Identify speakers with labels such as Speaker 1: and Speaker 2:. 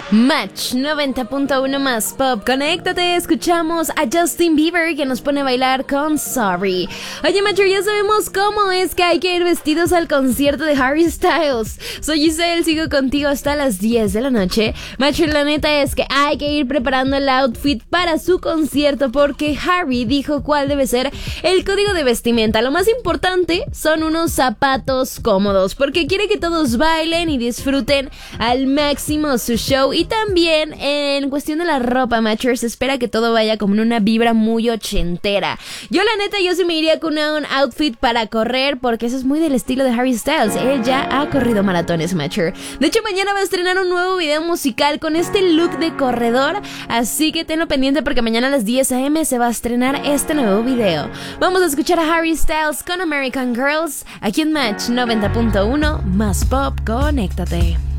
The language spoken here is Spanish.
Speaker 1: Match 90.1 más pop. Conéctate, escuchamos a Justin Bieber que nos pone a bailar con Sorry. Oye, Matcher, ya sabemos cómo es que hay que ir vestidos al concierto de Harry Styles. Soy Giselle, sigo contigo hasta las 10 de la noche. Matcher, la neta es que hay que ir preparando el outfit para su concierto porque Harry dijo cuál debe ser el código de vestimenta. Lo más importante son unos zapatos cómodos porque quiere que todos bailen y disfruten al máximo su show. Y también en cuestión de la ropa, Matcher, se espera que todo vaya como en una vibra muy ochentera. Yo la neta, yo sí me iría con un outfit para correr porque eso es muy del estilo de Harry Styles. Él ya ha corrido maratones, Matcher. De hecho, mañana va a estrenar un nuevo video musical con este look de corredor, así que tenlo pendiente porque mañana a las 10 a.m. se va a estrenar este nuevo video. Vamos a escuchar a Harry Styles con American Girls aquí en Match 90.1 más pop. Conéctate.